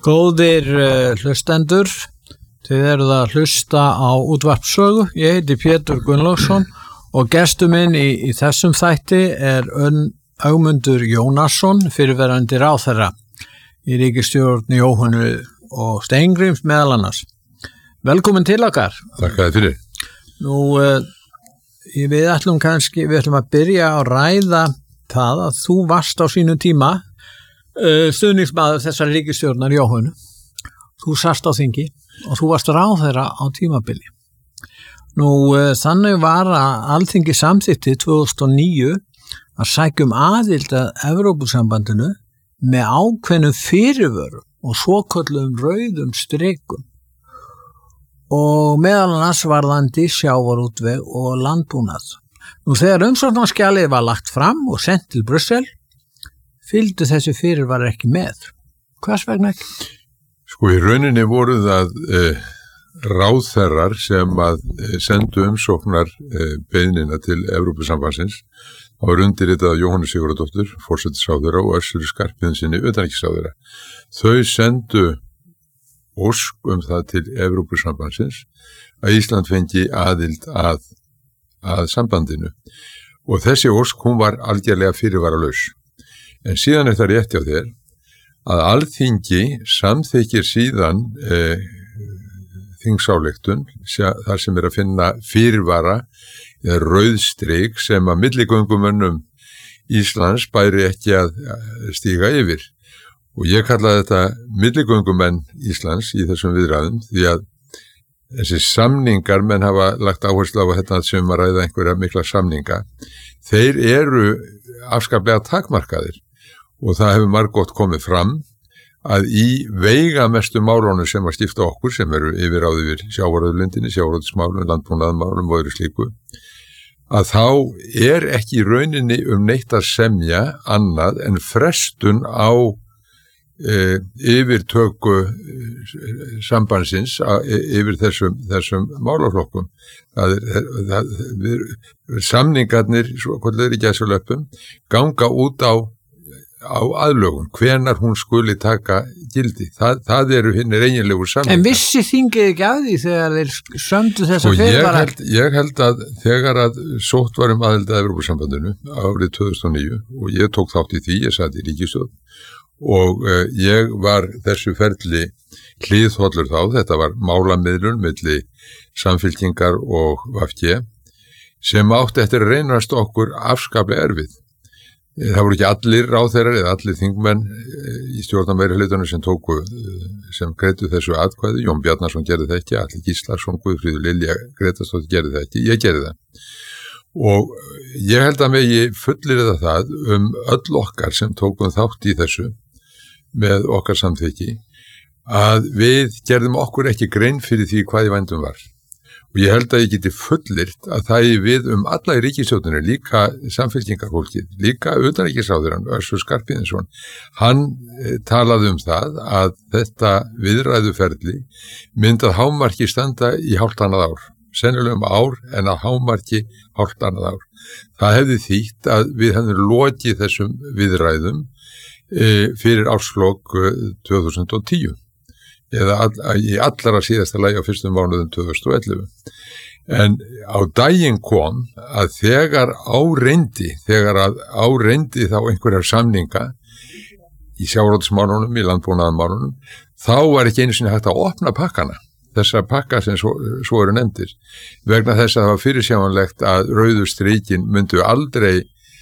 Góðir hlustendur, þið eruð að hlusta á útvarpssögu. Ég heiti Pétur Gunnlaugsson og gestur minn í þessum þætti er Ögmundur Jónasson, fyrrverandi ráðherra í ríkisstjórn Jóhönnu og Steingríms meðal annars. Velkomin til okkar. Takk fyrir. Nú, við ætlum að byrja að ræða það að þú varst á sínu tíma stuðningsmaður þessar ríkisstjórnar Jóhönnu. Þú sast á þingi og þú varst ráðherra á tímabili. Nú, þannig var að Alþingi samþykkti 2009 að sækja aðild að Evrópusambandinu með ákveðnum fyrirvörum og svokölluðum rauðum strikum og meðal annars varðandi sjávarútveg og landbúnað. Nú, þegar umsóknarskjalið var lagt fram og sent til Brussel, fylgdu þessi fyrirvarar ekki með. Hvers vegna ekki? Sko, í rauninni voru það ráðherrar sem að sendu umsóknar beiðnina til Evrópusambandsins. Það var undirritað Jóhannu Sigurðardóttur, forsætisráðherra, og Össuri Skarphéðinssyni, utanríkisráðherra. Þau sendu ósk það til Evrópusambandsins að Ísland fengi aðild að sambandinu. Og þessi ósk, hún var algjörlega fyrirvaralaus. En síðan það rétt hjá þér að Alþingi samþykkir síðan þingsályktun þar sem að finna fyrirvara eða rauðstrik sem að milligöngumönnum Íslands bæri ekki að stíga yfir. Og ég kalla þetta milligöngumenn Íslands í þessum viðræðum því að þessi samningar, menn hafa lagt áherslu á þetta sem að ræða einhverja mikla samninga, þeir eru afskaplega takmarkaðir. Og það hefur margótt komið fram að í veigamestu málunum sem að skipta okkur, sem eru yfirráð yfir sjávarauðlindinni, sjávarútvegsmálum, landbúnaðarmálum og öðru slíku, að þá er ekki í rauninni neitt að semja annað en frestun á yfirtöku sambandsins yfir þessum málaflokkum. Samningarnir, svo kvöldlega í gæsalöpum, ganga út á aðlögun, hvenar hún skuli taka gildi. Það eru hinnir eiginlegu samningar. En vissi þingið ekki af því þegar þeir sömdu þessa fyrirvara? Ég held að þegar að sótt var aðild að Evrópusambandinu árið 2009 og ég tók þátt í því, ég sat í ríkisstjórn og ég var þessu ferli hliðhollur þá, þetta var málamiðlun milli Samfylkingar og VG sem átti eftir að reynast okkur afskaplega erfið. Það voru ekki allir ráðherrar eða allir þingmenn í stjórnarmeirihlutunum sem greiddu þessu atkvæði. Jón Bjarnason gerði það ekki, Atli Gíslason, Guðfríður Lilja Grétarsdóttir gerði það ekki, ég gerði það. Og ég held að megi fullyrða það öll okkar sem tókum þátt í þessu með okkar samþykki að við gerðum okkur ekki grein fyrir því hvað í vændum var. Og ég held að ég geti fullyrt að það er við alla í ríkisstjórninni, líka samfylkingarfólkið, líka utanríkisráðherrann, Össur Skarphéðinsson, hann talaði það að þetta viðræðuferli myndi að hámarki standa í hálft annað ár, sennilega ár en að hámarki hálft annað ár. Það hefði þýtt að við hefðum lokið þessum viðræðum fyrir árslok 2010. Eða í allara síðasta lagi á fyrstum mánuðum 2011. En á daginn kom að þegar áreindi þá einhverjar samninga í sjávarútvegsmálunum, í landbúnaðarmálunum, þá var ekki einu sinni hægt að opna pakkana, þessa pakka sem svo eru nefndir, vegna þess að það var fyrirsjáanlegt að rauðu strikin myndu aldrei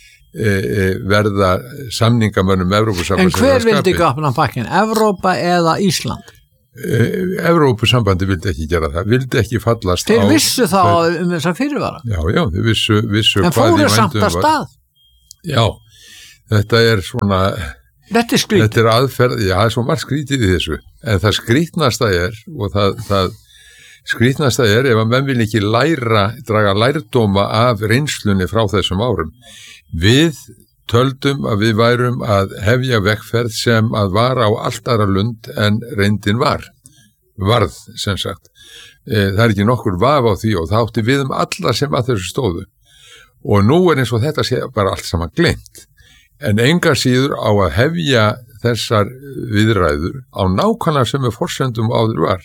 verða samningamönnum Evrópusambandsins. En hver vildi ekki opna pakkin, Evrópa eða Ísland? Evrópusambandi vildi ekki gera það, vildi ekki fallast Þeir vissu þá þessa fyrirvara? Já, þeir vissu en fóru samt að stað? Já, þetta er svona Þetta er skrítið. Þetta er aðferð, já, það er svo margt skrítið í þessu, en það skrítnasta er og það skrítnasta er ef að menn vil ekki draga lærdóma af reynslunni frá þessum árum. Við töldum að við værum að hefja vegferð sem að var á allt aðra lund en reyndin varð sem sagt. Það er ekki nokkur vaf á því og það átti við alla sem að þessu stóðu. Og nú er eins og þetta sé bara allt saman gleymt. En engar síður á að hefja þessar viðræður á nákvæmlega sem forsendum áður var.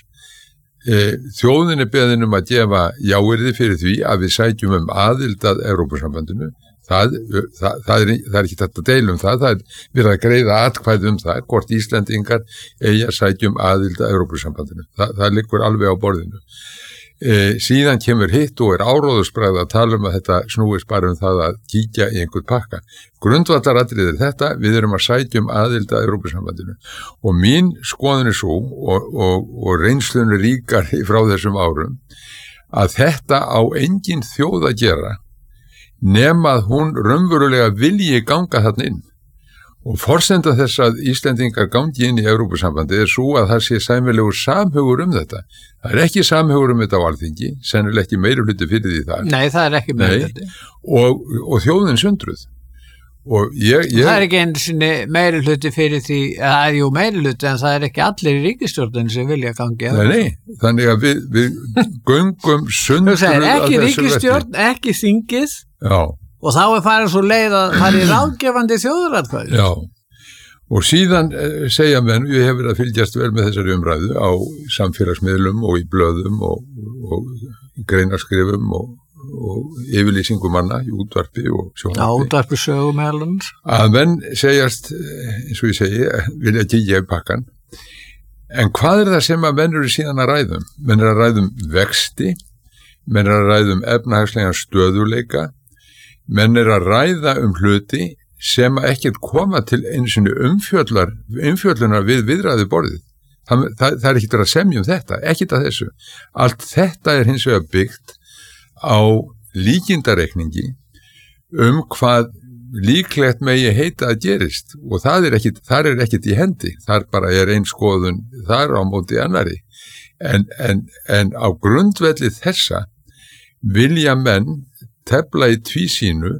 Þjóðin beðin að gefa jáyrði fyrir því að við sækjum aðild að Evrópusambandinu. Það er ekki þetta deil það er verið að greiða atkvæði það, hvort Íslendingar eigi að sækjum aðild að Evrópusambandinu. Það liggur alveg á borðinu. Síðan kemur hitt og áróðusbragð að tala að þetta snúist bara það að kíkja í einhvern pakka. Grundvallaratriðið þetta, við erum að sækjum aðild að Evrópusambandinu og mín skoðun svo og reynslun ríkar frá þessum árum að þetta á engin þjóð að gera nema að hún raunverulega vilji ganga þarna inn. Og forsenda þess að Íslendingar gangi inn í Evrópusambandi svo að það sé sæmilegur samhugur þetta. Það er ekki samhugur þetta á Alþingi, sennilega ekki meirihluti fyrir því það. Nei, það er ekki meirihluti. Og þjóðin sundruð. Og það er ekki eins og meirihluti fyrir því, jú meirihluti, en það er ekki allir í ríkisstjórninni sem vilja gangi. Nei, þannig að við göngum sundruð að þessu verki. Ekki ríkisstjórn, ekki þingið. Já. Og þá farið svo leið að farið ráðgefandi þjóðaratkvæði. Já, og síðan segja menn, ég hef verið að fylgjast vel með þessari umræðu á samfélagsmiðlum og í blöðum og greinaskrifum og yfirlýsingum manna í útvarpi og sjónvarpi. Já, útvarpi sögum helans. Að menn segjast, eins og ég segi, vilja kíkja í pakkan. En hvað er það sem að menn eru síðan að ræðum? Menn eru að ræðum vexti, menn eru að ræðum efnahagslegan stöðuleika, menn eru að ræða hluti sem ekkert koma til eins og umfjöllunar við viðræðu borðið. Það er ekkert að semja þetta, ekkert að þessu. Allt þetta er hins vegar byggt á líkindareikningi hvað líklegt megi heita að gerist og þar er ekkert í hendi. Þar bara er ein skoðun þar á móti annari. En á grundvelli þessa vilja menn tefla í tvísýnu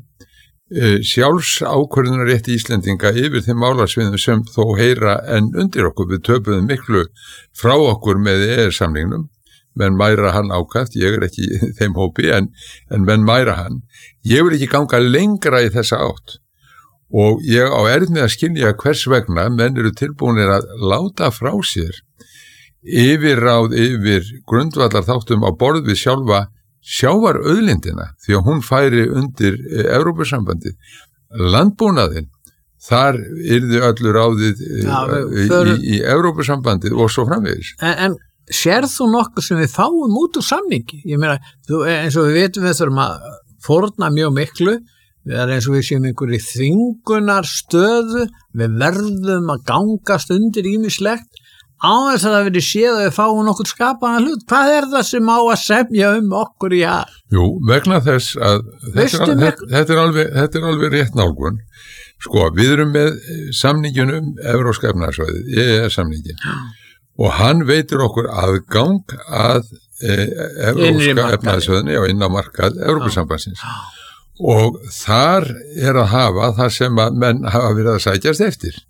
sjálfsákvörðunarrétti Íslendinga yfir þeim málasviðum sem þó heyra en undir okkur. Við töpuðum miklu frá okkur með EES-samningnum, menn mæra hann ákaft, ég er ekki í þeim hópi en menn mæra hann. Ég vil ekki ganga lengra í þessa átt og ég á erfitt með að skilja hvers vegna menn eru tilbúinir að láta frá sér yfirráð yfir grundvallar þáttum á borð við sjálfa sjávarauðlindina því að hún færi undir Evrópusambandið. Landbúnaðinn, þar yrði öllu ráðið í Evrópusambandið og svo framvegis. En sérð þú nokkuð sem við fáum út úr samningi? Ég meina, eins og við vitum við þurfum að fórna mjög miklu, við erum eins og við séum einhverju þvingunar stöðu, við verðum að gangast undir ýmislegt á þess að það verið séð að við fáum nokkur skapaðan hlut. Hvað er það sem á að semja okkur í að? Jú, vegna þess að þetta er alveg rétt nálgun. Sko, við erum með samninginum Evrópska efnahagssvæðið, EES-samningin, og hann veitir okkur aðgang að Evrópska efnahagssvæðinni og inn á markað Evrópusambandsins. Og þar er að hafa það sem að menn hafa verið að sækjast eftir.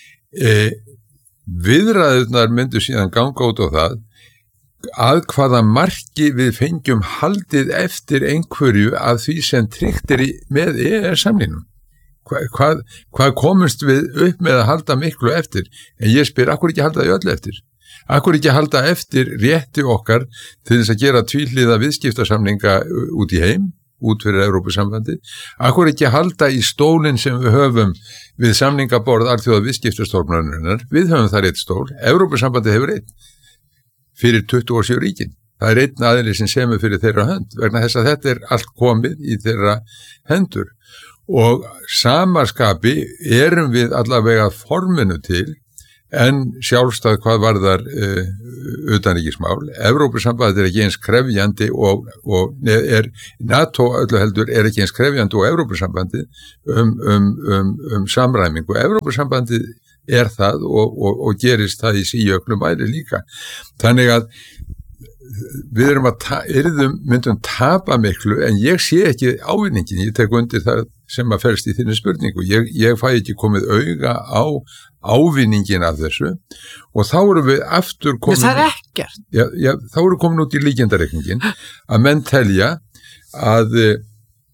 Viðræðurnar myndu síðan ganga út á það að hvaða marki við fengjum haldið eftir einhverju af því sem tryggt með EES-samningnum. Hvað komumst við upp með að halda miklu eftir? En ég spyr, akkur ekki halda því öll eftir? Akkur ekki halda eftir rétti okkar til þess að gera tvíhliða viðskiptasamninga út í heim, út fyrir Evrópusambandið? Akkur ekki halda í stólinn sem við höfum við samningaborð alþjóða viðskiptastofnunarinnar? Við höfum þar eitt stól, Evrópusambandið hefur einn fyrir 27 ríkin. Það er einn aðili sem semur fyrir þeirra hönd, vegna þess að þetta er allt komið í þeirra hendur. Og samaskapi erum við allavega forminu til en sjálfstæð hvað varðar utanríkismál. Evrópusambandið er ekki eins krefjandi og NATO öllu heldur er ekki eins krefjandi og Evrópusambandið samræmingu. Evrópusambandið er það og gerist það í síjöfnum mæli líka. Þannig að við myndum tapa miklu en ég sé ekki ávinningin, ég tek undir það sem að felst í þinni spurningu. Ég fæ ekki komið auga á ávinningin af þessu og þá erum við aftur komin. Það er ekkert. Já, þá erum við komin út í líkindareikningin að menn telja að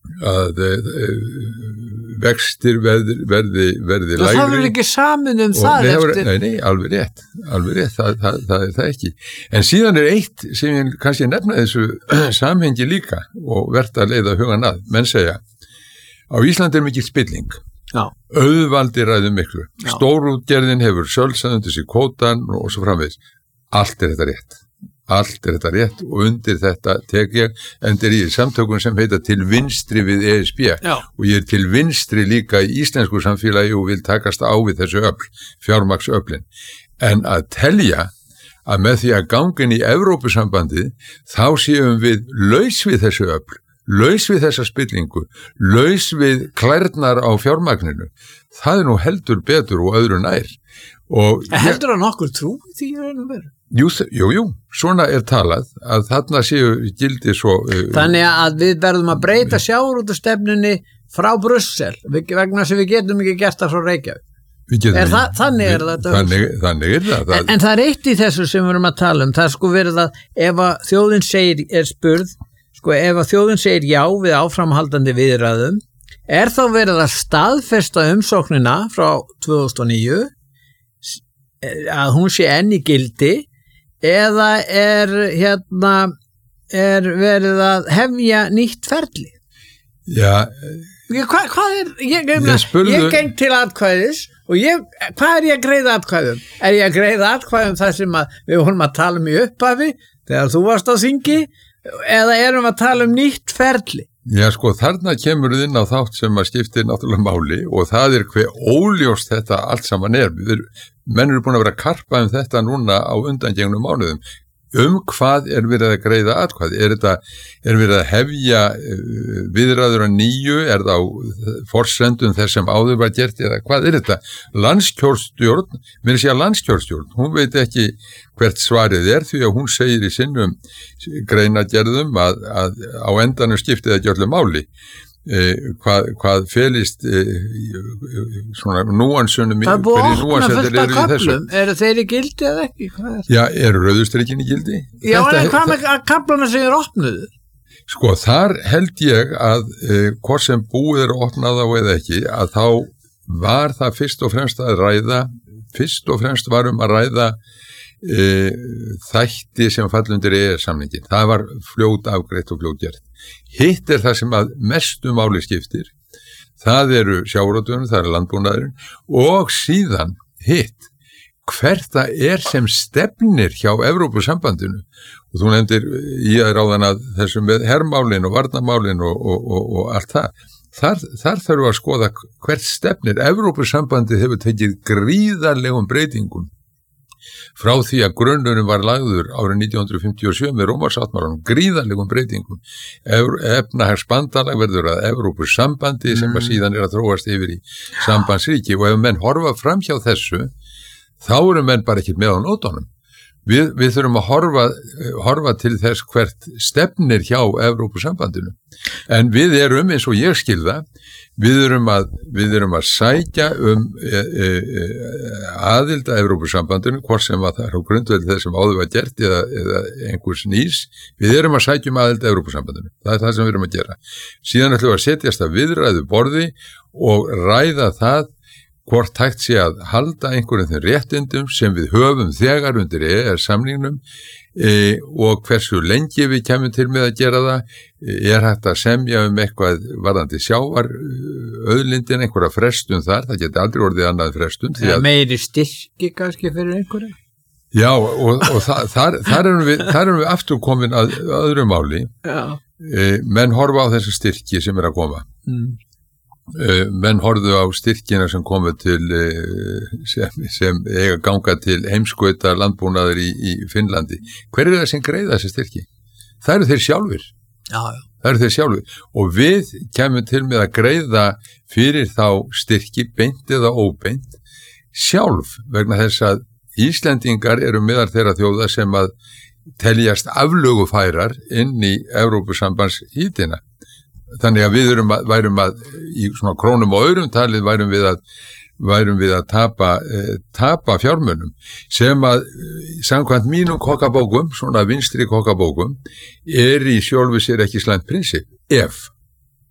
vextir verði lægri. Það verður ekki samin það eftir. Nei, alveg rétt, það er það ekki. En síðan er eitt sem ég kannski nefna þessu samhengi líka og vert að leiða hugan að. Menn segja, á Íslandi er mikil spilling. Já. Auðvaldi ræður miklu. Stórútgerðin hefur sjálfsagðundis í kvótan og svo framvegis. Allt er þetta rétt og undir þetta tek ég endur í samtökum sem heita til vinstri við ESB. Já. Og ég er til vinstri líka í íslensku samfélagi og vil takast á við þessu fjármagnsöflin. En að telja að með því að gangin í Evrópusambandið þá séum við laus við þessu öfl, laus við þessa spillingu, laus við klærnar á fjármagninu. Það er nú heldur betur og öðru nær. Heldur að nokkur trú því að vera? Jú, svona er talað að þarna séu gildi svo... Þannig að við verðum að breyta sjávarútvegstefnunni frá Brussel vegna sem við getum ekki gert það frá Reykjavík. Þannig er þetta. Þannig er það. En það er eitt í þessu sem við erum að tala um. Það er sko verið að ef að þjóðin er spurð, sko ef að þjóðin segir já við áframhaldandi viðræðum, er þá verið að staðfesta umsóknina frá 2009 að hún sé enn í gildi eða er verið að hefja nýtt ferli? Já. Hvað er, ég geng til atkvæðis og hvað er ég að greiða atkvæðum? Er ég að greiða atkvæðum það sem við vorum að tala um í upphafi þegar þú varst á þingi eða erum að tala um nýtt ferli? Já, sko, þarna kemur inn á þátt sem að skiptir náttúrulega máli og það er hver óljóst þetta allt saman er. Menn eru búin að vera að karpa þetta núna á undangengnum mánuðum. Hvað er verið að greiða atkvæði? Er verið að hefja viðræður að nýju? Er það á forsendum þess sem áður var gert? Eða hvað er þetta? Landskjörstjórn, mér sé að landskjörstjórn, hún veit ekki hvert svarið er því að hún segir í sinnum greinagerðum að á endanum skiptið ekki öllu máli. Hvað felist svona núansunum það er búið að opna fullt af köflum eru þeir í gildi eða ekki? Já, eru rauðustrikinn í gildi? Já, en hvað með köfluna sem er opnuðu? Sko, þar held ég að hvort sem búið er opnað á eða ekki að þá var það fyrst og fremst var að ræða þætti sem fall undir EES-samningin. Það var fljót afgreitt og fljót gert. Hitt er það sem að mestu máli skiptir. Það eru sjávarútvegurinn, það er landbúnaðurinn og síðan hitt hvert það er sem stefnir hjá Evrópusambandinu. Og þú nefndir í að ráðan að þessum með hermálin og varnarmálin og allt það. Þar þarf að skoða hvert stefnir. Evrópusambandið hefur tekið gríðarlegum breytingum frá því að grunnurinn var lagður árið 1957 með Rómarsáttmálanum, gríðarlegum breytingum. Efnahagsbandalag verður að Evrópusambandi sem að síðan er að þróast yfir í sambandsríki og ef menn horfa fram hjá þessu, þá eru menn bara ekki með á nótunum. Við þurfum að horfa til þess hvert stefnir hjá Evrópusambandinu. En við erum, eins og ég skilða, við erum að sækja aðild að Evrópusambandinu, hvort sem að það er á grundvelli þess sem áður var gert eða einhvers nýs. Við erum að sækja aðild að Evrópusambandinu. Það er það sem við erum að gera. Síðan ætlum við að setjast að viðræðu borði og ræða það hvort hægt sé að halda einhverjum þeim réttindum sem við höfum þegar undir EES-samningnum og hversu lengi við kemum til með að gera það. Er hægt að semja eitthvað varðandi sjávar auðlindin, einhverja frestun þar, það geti aldrei orðið annað frestun. Meiri styrki kannski fyrir einhverja? Já, og þar erum við aftur komin að öðru máli. Menn horfa á þessu styrki sem er að koma. Menn horfðu á styrkina sem komu til sem eiga ganga til heimskauta landbúnaður í Finnlandi. Hver er það sem greiða þessi styrki? Það eru þeir sjálfur. Já. Það eru þeir sjálfur og við kemum til með að greiða fyrir þá styrki beint eða óbeint sjálf vegna þess að Íslendingar eru meðal þeirra þjóða sem að teljast aflögufærar inn í Evrópusambandshítina. Þannig að við værum að í svona krónum og aurum talið værum við að tapa fjármunum sem að samkvæmt mínum kokkabókum, svona vinstri kokkabókum, er í sjálfu sér ekki slæmt prinsip ef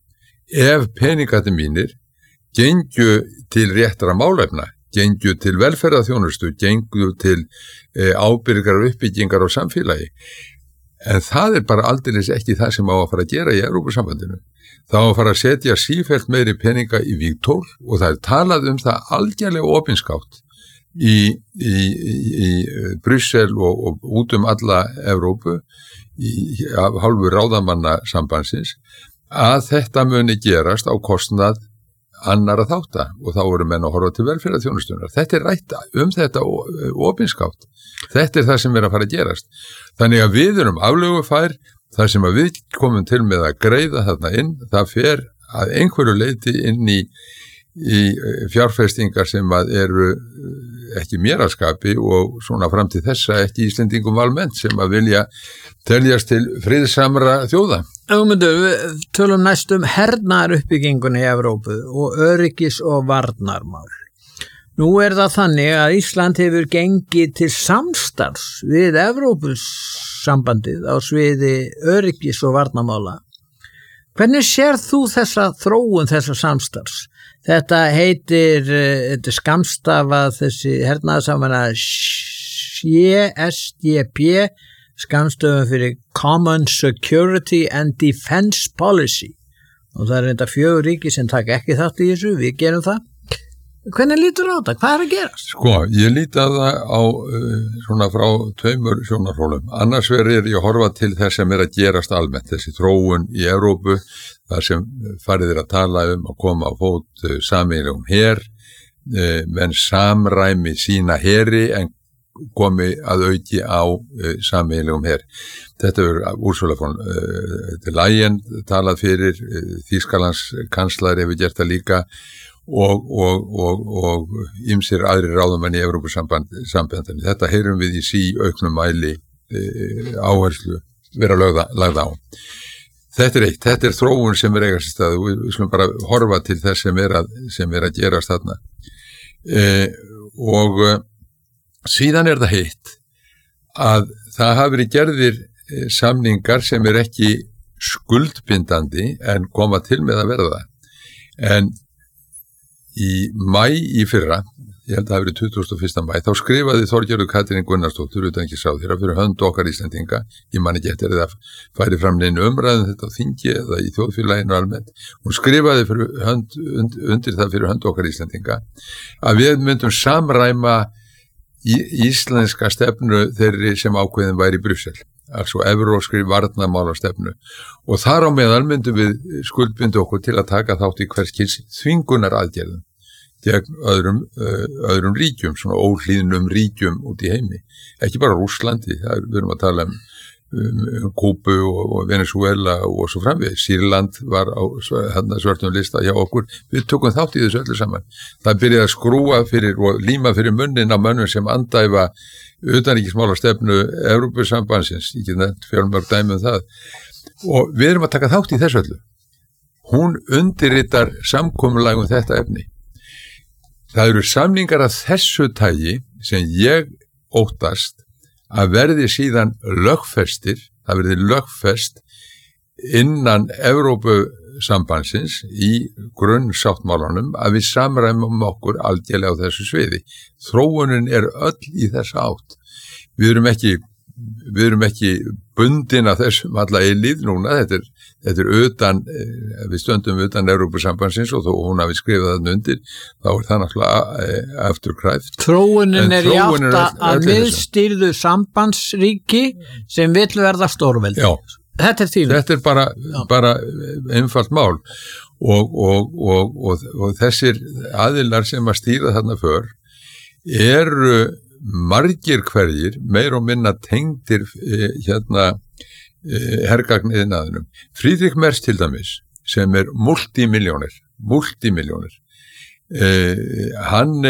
ef peningarnir mínir gengju til réttra málefna, gengju til velferðarþjónustu, gengju til ábyrgar uppbyggingar á samfélagi. En það bara aldeilis ekki það sem á að fara að gera í Evrópusambandinu. Það á að fara að setja sífellt meiri peninga í vígtól og það talað það algjörlega opinskátt í Brussel og út alla Evrópu af hálfu ráðamanna sambandsins að þetta muni gerast á kostnað annara þátta og þá eru menn að horfa til velferðarþjónustunar. Þetta rætt þetta opinskátt. Þetta það sem að fara að gerast. Þannig að við erum aflögufær, það sem að við komum til með að greiða þarna inn, það fer að einhverju leyti inn í fjárfestingar sem að eru ekki mér að skapi og svona fram til þessa ekki Íslendingum almennt sem að vilja teljast til friðsamra þjóða. Við tölum næst hernaðaruppbyggingunni í Evrópu og öryggis- og varnarmál. Nú það þannig að Ísland hefur gengið til samstarfs við Evrópusambandið á sviði öryggis- og varnarmála. Hvernig sér þú þessa þróun þessa samstarfs? Þetta heitir skammstafað þessi hernaðarsamvinna CSDP, skammstöfum fyrir Common Security and Defense Policy. Og það reynda 4 ríki sem taka ekki þátt í þessu, við gerum það. Hvernig lítur á þetta? Hvað að gerast? Sko, ég líti að það á svona frá 2 sjónarhólum. Annars verður ég að horfa til þess sem að gerast almennt, þessi þróun í Evrópu, þar sem farið að tala að koma á fót sameiginlegum her, menn samræmi sína heri en komi að auki á sameiginlegum her. Þetta Ursula von der Leyen talað fyrir, Þýskalands kanslar hefur gert það líka og ýmsir aðrir ráðamenn í Evrópusambandinu. Þetta heyrum við í auknum mæli áherslu vera lagða á. Þetta eitt, þetta þróun sem eigast í stað, við skulum bara horfa til þess sem að gerast þarna. Og síðan það heitt að það hafi verið gerðir samningar sem ekki skuldbindandi en koma til með að verða. En í maí í fyrra, ég held að það hafi verið 21. maí, þá skrifaði Þorgerður Katrín Gunnarsdóttir utanríkisráðherra fyrir hönd okkar Íslendinga, ég man ekki eftir það færi fram neinu umræðum þetta á þingi eða í þjóðfélaginu almennt, hún skrifaði undir það fyrir hönd okkar Íslendinga að við myndum samræma íslenska stefnu þeirri sem ákveðin væri í Brussel, altså evrópskri varnarmálastefnu og þar á meðal myndum við skuldbinda okkur til að taka þátt í hvers kyns þvingunar aðgerðum gegn öðrum ríkjum, svona óhlýðnum ríkjum út í heimi, ekki bara Rússlandi, við erum að tala Kúbu og Venezuela og svo framvegis. Sýrland var á svörtum lista hjá okkur, við tókum þátt í þessu öllu saman. Það byrjaði að skrúa fyrir og líma fyrir munnin á mönnum sem andæfa utanríkismálastefnu Evrópusambandsins, ekki nefnt fjölmörg dæmi það og við erum að taka þátt í þessu öllu. Hún undirritar samkomulag þetta efni. Það eru samningar af þessu tagi sem ég óttast að verði síðan lögfestir, það verði lögfest innan Evrópusambandsins í grunnsáttmálanum að við samræmum okkur algjörlega á þessu sviði. Þróunin öll í þessa átt. Við erum ekki bundin að þessum alla eilíð núna, þetta utan, við stöndum utan Evrópusambandsins og þó hún hafi skrifað þarna undir, þá það náttúrulega afturkræft. Þróunin í átt að miðstýrðu sambandsríki sem vill verða stórveldi. Já, þetta þínu. Þetta bara einfalt mál og þessir aðilar sem að stýra þarna för eru margir hverjir meir og minna tengdir hergagniðnaðinum. Friedrich Merz til dæmis sem multimilljónir hann